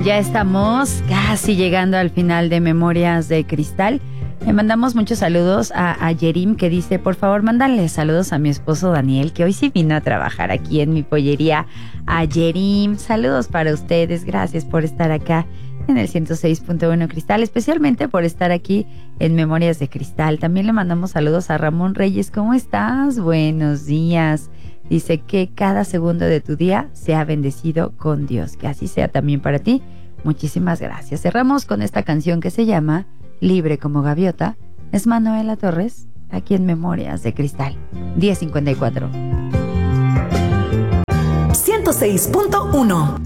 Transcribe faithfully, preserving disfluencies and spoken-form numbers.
Ya estamos casi llegando al final de Memorias de Cristal. Le mandamos muchos saludos a, a Yerim, que dice, por favor, mándale saludos a mi esposo Daniel, que hoy sí vino a trabajar aquí en mi pollería. A Yerim, saludos para ustedes, gracias por estar acá en el ciento seis punto uno Cristal, especialmente por estar aquí en Memorias de Cristal. También le mandamos saludos a Ramón Reyes, ¿cómo estás? Buenos días. Dice que cada segundo de tu día sea bendecido con Dios, que así sea también para ti. Muchísimas gracias. Cerramos con esta canción que se llama Libre como Gaviota. Es Manuela Torres, aquí en Memorias de Cristal. diez cincuenta y cuatro. ciento seis punto uno